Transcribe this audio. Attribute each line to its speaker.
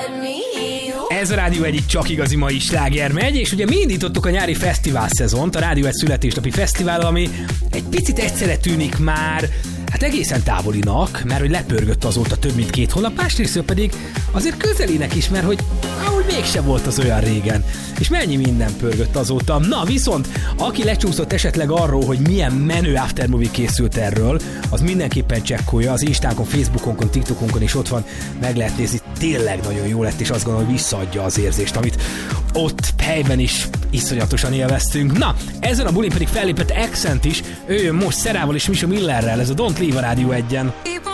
Speaker 1: Ez a Rádió egyik csak igazi mai sláger megy, és ugye mi indítottuk a nyári fesztivál szezont, a Rádió egy születésnapi fesztivál, ami egy picit egyszerre tűnik már, hát egészen távolinak, mert hogy lepörgött azóta több mint 2 hónap, másrészt pedig azért közelinek is, mert hogy ahogy mégse volt az olyan régen. És mennyi minden pörgött azóta. Na viszont, aki lecsúszott esetleg arról, hogy milyen menő aftermovie készült erről, az mindenképpen csekkolja, az Instánkon, Facebookonkon, TikTokonkon is ott van, meg lehet nézni, tényleg nagyon jó lett, és azt gondolom, hogy visszaadja az érzést, amit ott helyben is iszonyatosan élveztünk. Na, ezen a bulin pedig fellépett Accent is, ő most Szerával és Misha Millerrel, ez a Don't Leave a Rádió 1-en.